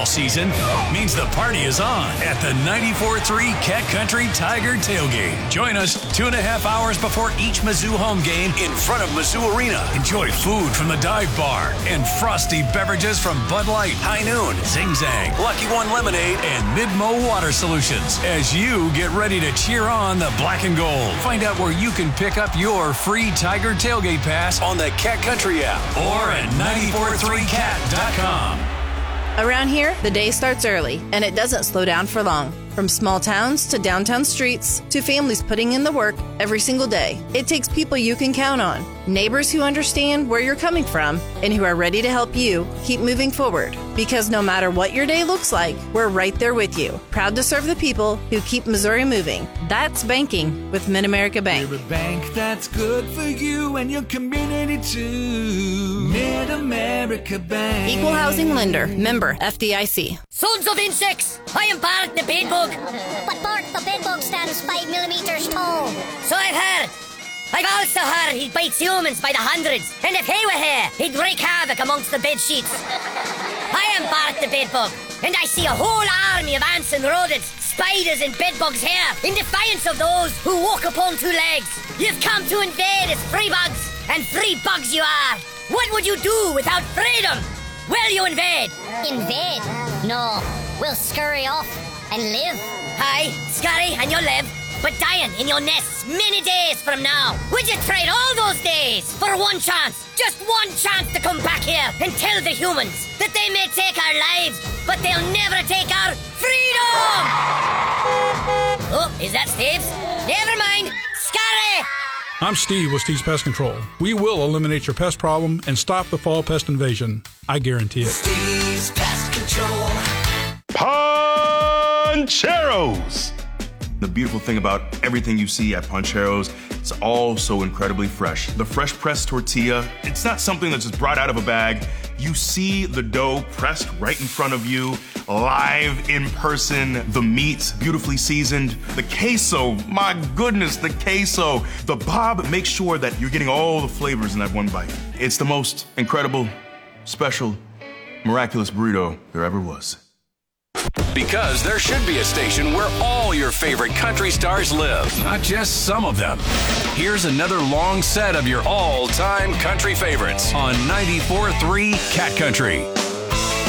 football season means the party is on at the 94.3 Cat Country Tiger Tailgate. Join us 2.5 hours before each Mizzou home game in front of Mizzou Arena. Enjoy food from the dive bar and frosty beverages from Bud Light, High Noon, Zing Zang, Lucky One Lemonade, and Midmo Water Solutions as you get ready to cheer on the black and gold. Find out where you can pick up your free Tiger Tailgate Pass on the Cat Country app or at 943cat.com. Around here, the day starts early, and it doesn't slow down for long. From small towns to downtown streets to families putting in the work every single day, it takes people you can count on, neighbors who understand where you're coming from and who are ready to help you keep moving forward. Because no matter what your day looks like, we're right there with you, proud to serve the people who keep Missouri moving. That's banking with Mid-America Bank. We're a bank that's good for you and your community too. Mid-America Bank. Equal housing lender, member FDIC. Sons of insects, I am Bart the bedbug. But Bart the bedbug stands 5 millimeters tall. So I've heard. I've also heard he bites humans by the hundreds, and if he were here, he'd wreak havoc amongst the bed sheets. I am Bart the bedbug, and I see a whole army of ants and rodents, spiders and bedbugs here, in defiance of those who walk upon two legs. You've come to invade as free bugs, and free bugs you are. What would you do without freedom? Will you invade? Invade? No, we'll scurry off and live. Aye, scurry and you'll live, but dying in your nests many days from now. Would you trade all those days for one chance, just one chance to come back here and tell the humans that they may take our lives, but they'll never take our freedom? Oh, is that Steve's? Never mind, scurry! I'm Steve with Steve's Pest Control. We will eliminate your pest problem and stop the fall pest invasion. I guarantee it. Steve's Pest Control. Puncheros! The beautiful thing about everything you see at Puncheros, it's all so incredibly fresh. The fresh pressed tortilla, it's not something that's just brought out of a bag. You see the dough pressed right in front of you, live in person. The meat, beautifully seasoned. The queso, my goodness, the queso. The Bob makes sure that you're getting all the flavors in that one bite. It's the most incredible, special, miraculous burrito there ever was. Because there should be a station where all your favorite country stars live, not just some of them. Here's another long set of your all-time country favorites on 94.3 Cat Country.